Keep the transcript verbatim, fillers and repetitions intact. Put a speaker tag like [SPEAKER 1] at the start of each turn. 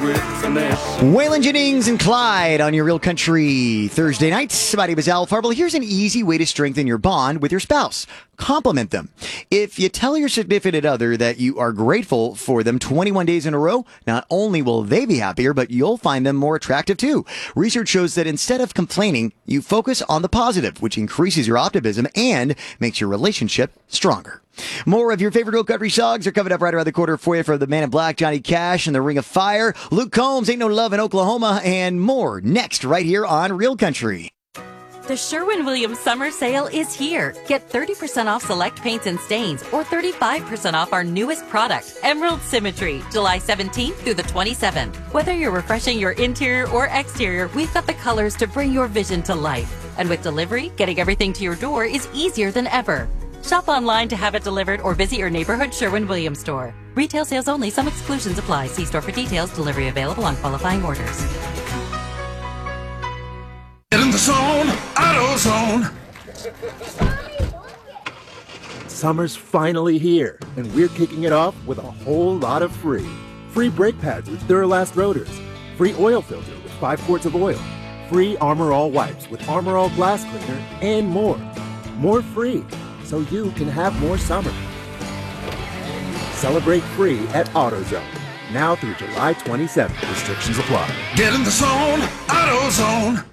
[SPEAKER 1] Waylon Jennings and Clyde on your Real Country Thursday nights. My name is Al Farble. Here's an easy way to strengthen your bond with your spouse. Compliment them. If you tell your significant other that you are grateful for them twenty-one days in a row, not only will they be happier, but you'll find them more attractive too. Research shows that instead of complaining, you focus on the positive, which increases your optimism and makes your relationship stronger. More of your favorite Real Country songs are coming up right around the corner for you from the Man in Black, Johnny Cash, and the Ring of Fire, Luke Combs, Ain't No Love in Oklahoma, and more next right here on Real Country.
[SPEAKER 2] The Sherwin-Williams summer sale is here. Get thirty percent off select paints and stains or thirty-five percent off our newest product, Emerald Symmetry, July seventeenth through the twenty-seventh. Whether you're refreshing your interior or exterior, we've got the colors to bring your vision to life. And with delivery, getting everything to your door is easier than ever. Shop online to have it delivered or visit your neighborhood Sherwin-Williams store. Retail sales only. Some exclusions apply. See store for details. Delivery available on qualifying orders.
[SPEAKER 3] Get in the zone, AutoZone.
[SPEAKER 4] Summer's finally here, and we're kicking it off with a whole lot of free. Free brake pads with Duralast rotors. Free oil filter with five quarts of oil. Free Armor All wipes with Armor All glass cleaner, and more. More free, so you can have more summer. Celebrate free at AutoZone. Now through July twenty-seventh. Restrictions apply.
[SPEAKER 3] Get in the zone, AutoZone.